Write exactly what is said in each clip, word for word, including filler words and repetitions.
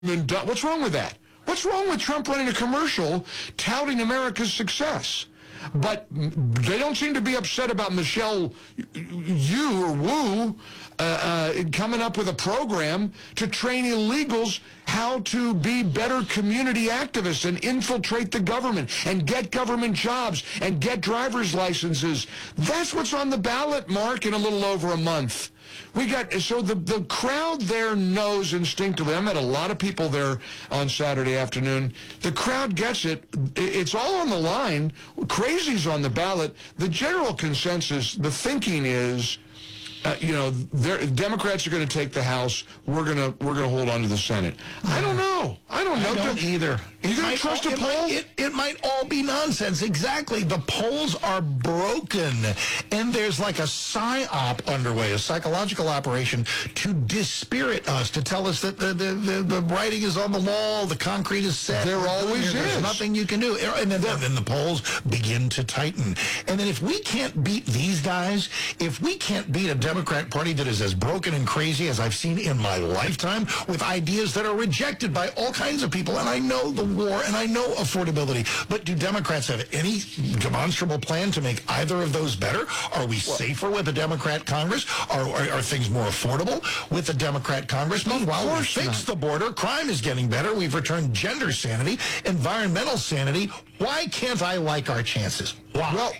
What's wrong with that? What's wrong with Trump running a commercial touting America's success? But they don't seem to be upset about Michelle Yu or Wu uh, uh, coming up with a program to train illegals how to be better community activists and infiltrate the government and get government jobs and get driver's licenses. That's what's on the ballot, Mark, in a little over a month. We got, so the, the crowd there knows instinctively. I met a lot of people there on Saturday afternoon. The crowd gets it. It's all on the line. Crazy's on the ballot. The general consensus, the thinking is, Uh, you know, Democrats are going to take the House. We're going to we're going to hold on to the Senate. I don't know. I don't know. I don't either. You going to trust all, a it poll? Might, it, it might all be nonsense. Exactly. The polls are broken, and there's like a psyop underway, a psychological operation to dispirit us, to tell us that the the, the, the writing is on the wall, the concrete is set. There always is. There's nothing you can do, and then, then the polls begin to tighten. And then if we can't beat these guys, if we can't beat a Democrat Party that is as broken and crazy as I've seen in my lifetime, with ideas that are rejected by all kinds of people, and I know the war, and I know affordability, but do Democrats have any demonstrable plan to make either of those better? Are we safer with a Democrat Congress? Are, are, are things more affordable with a Democrat Congress? Meanwhile, we fixed the border, crime is getting better, we've returned gender sanity, environmental sanity. Why can't I like our chances? Why? Well,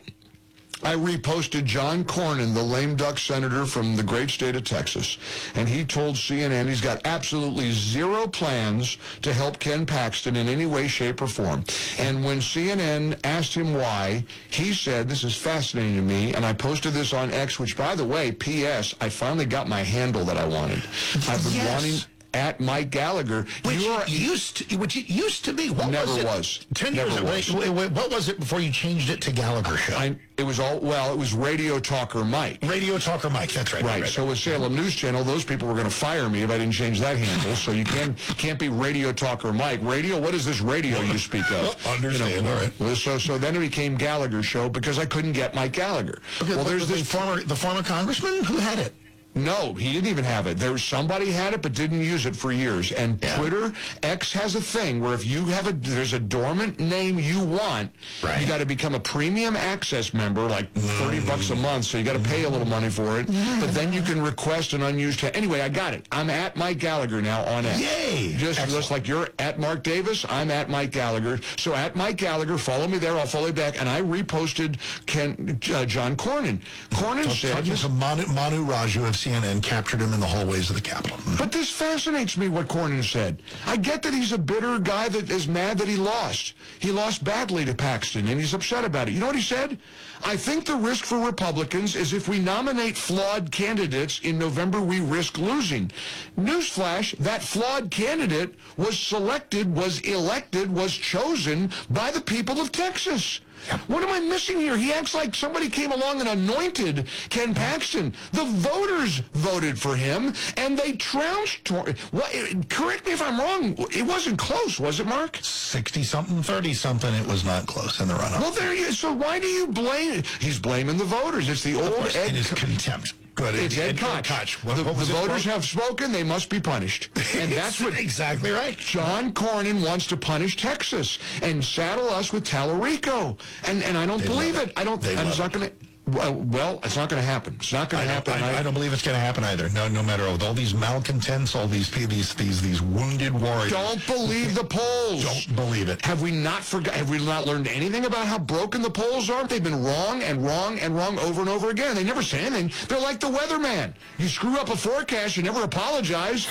I reposted John Cornyn, the lame duck senator from the great state of Texas, and he told C N N he's got absolutely zero plans to help Ken Paxton in any way, shape, or form. And when C N N asked him why, he said, this is fascinating to me, and I posted this on X, which, by the way, P S, I finally got my handle that I wanted. I've been yes. wanting... At Mike Gallagher, which you are, it used to, which it used to be. What never was it? was. Ten never years was. ago. Wait, wait, what was it before you changed it to Gallagher Show? I, it was all well. It was Radio Talker Mike. Radio Talker Mike. That's right. Right. right so with Salem News Channel, those people were going to fire me if I didn't change that handle. So you can can't be Radio Talker Mike. Radio. What is this radio you speak of? Understand. You know, all right. Well, so so then it became Gallagher Show because I couldn't get Mike Gallagher. Okay, well, there's the this former the former congressman who had it. No, he didn't even have it. There was somebody had it but didn't use it for years. And yeah. Twitter, X has a thing where if you have a, there's a dormant name you want, right. you got to become a premium access member, like thirty bucks a month. So you got to pay a little money for it. But then you can request an unused. Anyway, I got it. I'm at Mike Gallagher now on X. Yay! Just, just like you're at Mark Davis, I'm at Mike Gallagher. So at Mike Gallagher, follow me there. I'll follow you back. And I reposted Ken, uh, John Cornyn. Cornyn so, said, talking to Manu, Manu Raju of C N N captured him in the hallways of the Capitol. But this fascinates me, what Cornyn said. I get that he's a bitter guy that is mad that he lost. He lost badly to Paxton, and he's upset about it. You know what he said? I think the risk for Republicans is if we nominate flawed candidates in November, we risk losing. Newsflash, that flawed candidate was selected, was elected, was chosen by the people of Texas. What am I missing here? He acts like somebody came along and anointed Ken Paxton. The voters voted for him, and they trounced. What, correct me if I'm wrong. It wasn't close, was it, Mark? sixty-something, thirty-something. It was not close in the runoff. Well, there you. So why do you blame? He's blaming the voters. It's the old course, Ed. It is contempt. Good. It's Ed, Ed Koch. Koch. What, the what the voters for? have spoken. They must be punished. And that's what exactly right. John Cornyn wants to punish Texas and saddle us with Tallarico. And and I don't they believe it. it. I don't. They I'm love not going to. Well, well, it's not going to happen. It's not going to happen. I, I, I don't believe it's going to happen either. No, no matter what. All these malcontents, all these these these these wounded warriors. Don't believe the polls. Don't believe it. Have we not forgot? Have we not learned anything about how broken the polls are? They've been wrong and wrong and wrong over and over again. They never say anything. They're like the weatherman. You screw up a forecast, you never apologize.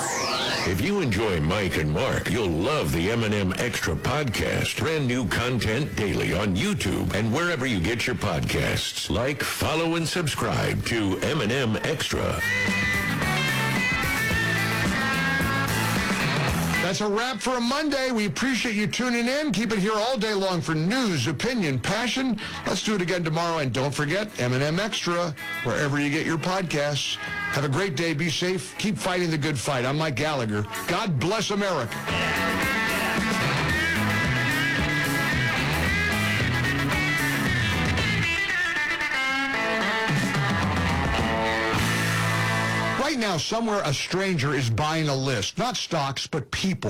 If you enjoy Mike and Mark, you'll love the M and M Extra podcast. Brand new content daily on YouTube and wherever you get your podcasts. Like, follow, and subscribe to M and M Extra. That's a wrap for a Monday. We appreciate you tuning in. Keep it here all day long for news, opinion, passion. Let's do it again tomorrow. And don't forget, M and M Extra, wherever you get your podcasts. Have a great day. Be safe. Keep fighting the good fight. I'm Mike Gallagher. God bless America. Right now, somewhere a stranger is buying a list, not stocks, but people.